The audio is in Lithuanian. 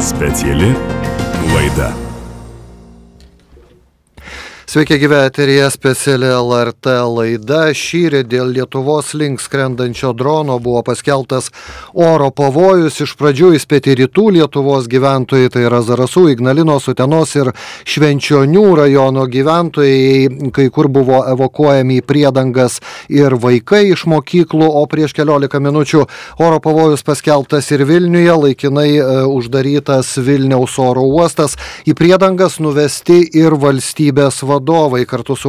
Speciali laida. Sveiki, gyvi, eteryje speciali LRT laida. Šįryt dėl Lietuvos link skrendančio drono buvo paskelbtas oro pavojus. Iš pradžių įspėti rytų Lietuvos gyventojai, tai yra Zarasų, Ignalinos, Utenos ir Švenčionių rajono gyventojai. Kai kur buvo evakuojami į priedangas ir vaikai iš mokyklų, o prieš 15 minučių oro pavojus paskelbtas ir Vilniuje, laikinai uždarytas Vilniaus oro uostas. Į priedangas nuvesti ir valstybės vadovai. Kartu su